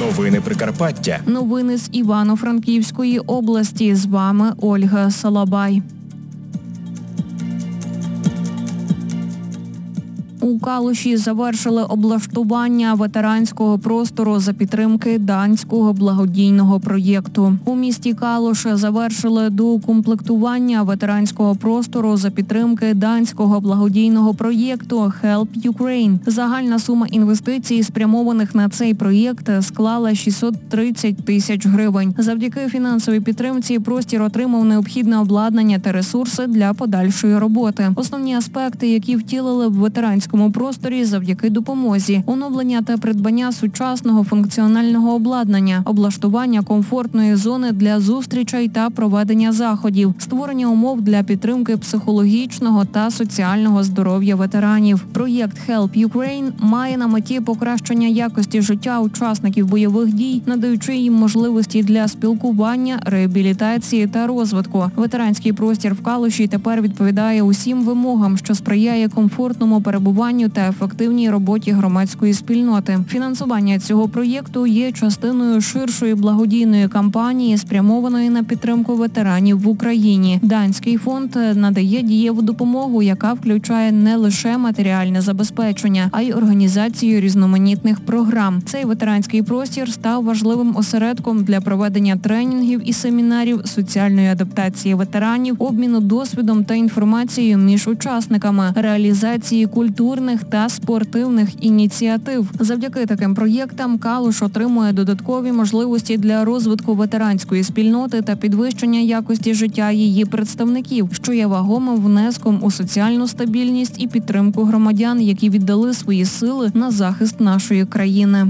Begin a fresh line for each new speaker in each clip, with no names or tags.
Новини Прикарпаття.
Новини з Івано-Франківської області. З вами Ольга Салабай. У Калуші завершили облаштування ветеранського простору за підтримки данського благодійного проєкту. У місті Калуш завершили доукомплектування ветеранського простору за підтримки данського благодійного проєкту Help Ukraine. Загальна сума інвестицій, спрямованих на цей проєкт, склала 630 тисяч гривень. Завдяки фінансовій підтримці простір отримав необхідне обладнання та ресурси для подальшої роботи. Основні аспекти, які втілили в ветеранському просторі завдяки допомозі: оновлення та придбання сучасного функціонального обладнання, облаштування комфортної зони для зустрічей та проведення заходів, створення умов для підтримки психологічного та соціального здоров'я ветеранів. Проєкт Help Ukraine має на меті покращення якості життя учасників бойових дій, надаючи їм можливості для спілкування, реабілітації та розвитку. Ветеранський простір в Калуші тепер відповідає усім вимогам, що сприяє комфортному перебуванню та ефективній роботі громадської спільноти. Фінансування цього проєкту є частиною ширшої благодійної кампанії, спрямованої на підтримку ветеранів в Україні. Данський фонд надає дієву допомогу, яка включає не лише матеріальне забезпечення, а й організацію різноманітних програм. Цей ветеранський простір став важливим осередком для проведення тренінгів і семінарів, соціальної адаптації ветеранів, обміну досвідом та інформацією між учасниками, реалізації культурних та спортивних ініціатив. Завдяки таким проєктам Калуш отримує додаткові можливості для розвитку ветеранської спільноти та підвищення якості життя її представників, що є вагомим внеском у соціальну стабільність і підтримку громадян, які віддали свої сили на захист нашої країни.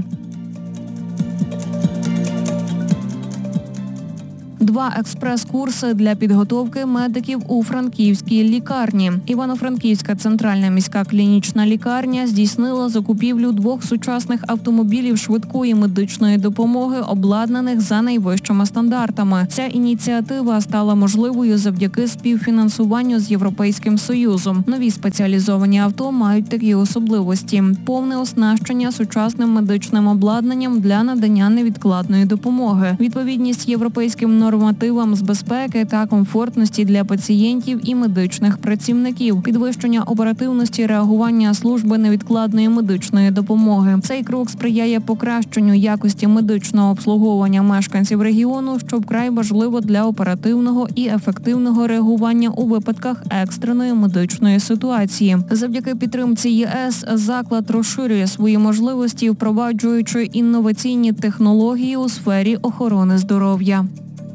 2 експрес-курси для підготовки медиків у Франківській лікарні. Івано-Франківська центральна міська клінічна лікарня здійснила закупівлю 2 сучасних автомобілів швидкої медичної допомоги, обладнаних за найвищими стандартами. Ця ініціатива стала можливою завдяки співфінансуванню з Європейським Союзом. Нові спеціалізовані авто мають такі особливості: повне оснащення сучасним медичним обладнанням для надання невідкладної допомоги, відповідність європейським нормативам з безпеки та комфортності для пацієнтів і медичних працівників, підвищення оперативності реагування служби невідкладної медичної допомоги. Цей крок сприяє покращенню якості медичного обслуговування мешканців регіону, що вкрай важливо для оперативного і ефективного реагування у випадках екстреної медичної ситуації. Завдяки підтримці ЄС заклад розширює свої можливості, впроваджуючи інноваційні технології у сфері охорони здоров'я.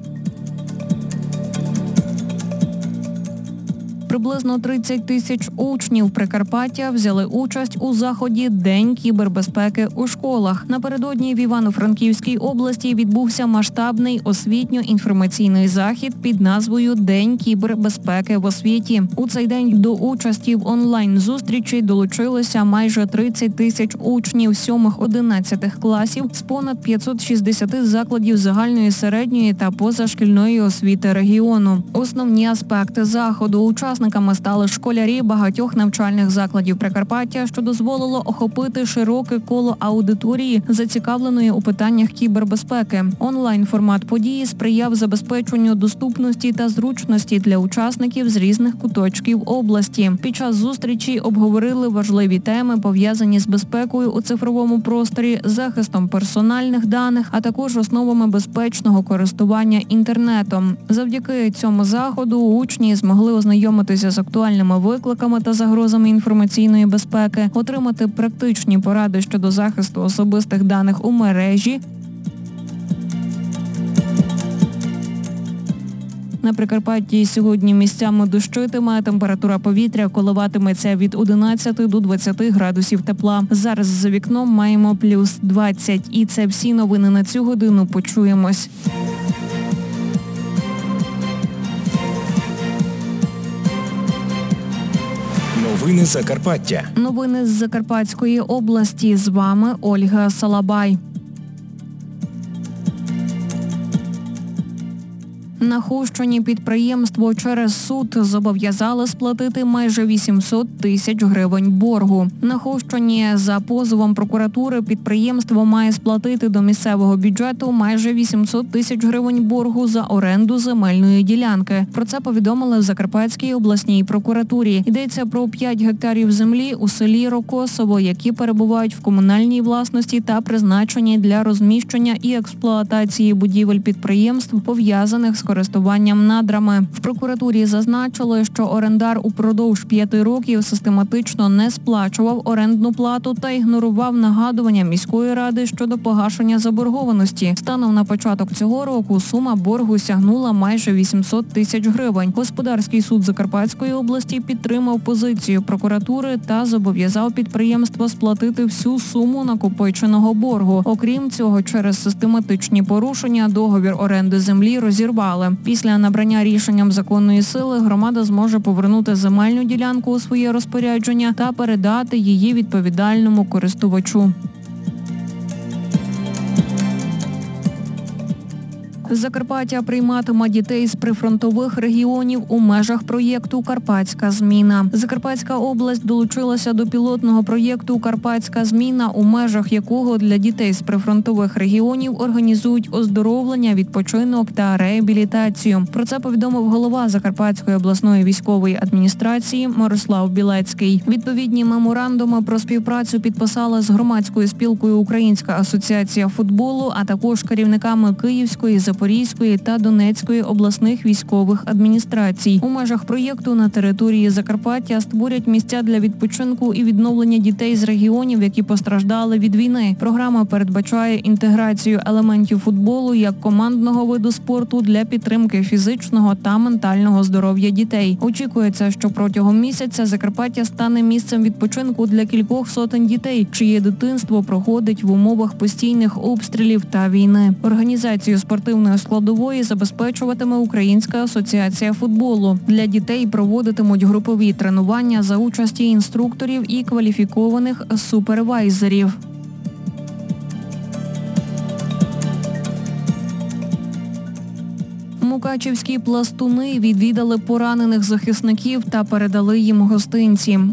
Приблизно 30 тисяч учнів Прикарпаття взяли участь у заході «День кібербезпеки у школах». Напередодні в Івано-Франківській області відбувся масштабний освітньо-інформаційний захід під назвою «День кібербезпеки в освіті». У цей день до участі в онлайн-зустрічі долучилося майже 30 тисяч учнів 7-11 класів з понад 560 закладів загальної, середньої та позашкільної освіти регіону. Основні аспекти заходу: учасниками стали школярі багатьох навчальних закладів Прикарпаття, що дозволило охопити широке коло аудиторії, зацікавленої у питаннях кібербезпеки. Онлайн-формат події сприяв забезпеченню доступності та зручності для учасників з різних куточків області. Під час зустрічі обговорили важливі теми, пов'язані з безпекою у цифровому просторі, захистом персональних даних, а також основами безпечного користування інтернетом. Завдяки цьому заходу учні змогли ознайомитися з актуальними викликами та загрозами інформаційної безпеки, отримати практичні поради щодо захисту особистих даних у мережі. На Прикарпатті сьогодні місцями дощитиме, температура повітря коливатиметься від 11 до 20 градусів тепла. Зараз за вікном маємо плюс 20. І це всі новини на цю годину. Почуємось.
Новини Закарпаття.
Новини з Закарпатської області. З вами Ольга Салабай. На Хустині підприємство через суд зобов'язали сплатити майже 800 тисяч гривень боргу. На Хустині за позовом прокуратури підприємство має сплатити до місцевого бюджету майже 800 тисяч гривень боргу за оренду земельної ділянки. Про це повідомили в Закарпатській обласній прокуратурі. Йдеться про 5 гектарів землі у селі Рокосово, які перебувають в комунальній власності та призначені для розміщення і експлуатації будівель підприємств, пов'язаних з користуванням надрами. В прокуратурі зазначили, що орендар упродовж 5 років систематично не сплачував орендну плату та ігнорував нагадування міської ради щодо погашення заборгованості. Станом на початок цього року сума боргу сягнула майже 800 тисяч гривень. Господарський суд Закарпатської області підтримав позицію прокуратури та зобов'язав підприємство сплатити всю суму накопиченого боргу. Окрім цього, через систематичні порушення договір оренди землі розірвали. Після набрання рішенням законної сили громада зможе повернути земельну ділянку у своє розпорядження та передати її відповідальному користувачу. Закарпаття прийматиме дітей з прифронтових регіонів у межах проєкту «Карпатська зміна». Закарпатська область долучилася до пілотного проєкту «Карпатська зміна», у межах якого для дітей з прифронтових регіонів організують оздоровлення, відпочинок та реабілітацію. Про це повідомив голова Закарпатської обласної військової адміністрації Мирослав Білецький. Відповідні меморандуми про співпрацю підписали з громадською спілкою «Українська асоціація футболу», а також керівниками Київської, Запорізької та Донецької обласних військових адміністрацій. У межах проєкту на території Закарпаття створять місця для відпочинку і відновлення дітей з регіонів, які постраждали від війни. Програма передбачає інтеграцію елементів футболу як командного виду спорту для підтримки фізичного та ментального здоров'я дітей. Очікується, що протягом місяця Закарпаття стане місцем відпочинку для кількох сотень дітей, чиє дитинство проходить в умовах постійних обстрілів та війни. Організацію спортивної складової забезпечуватиме Українська асоціація футболу. Для дітей проводитимуть групові тренування за участі інструкторів і кваліфікованих супервайзерів. Мукачівські пластуни відвідали поранених захисників та передали їм гостинці.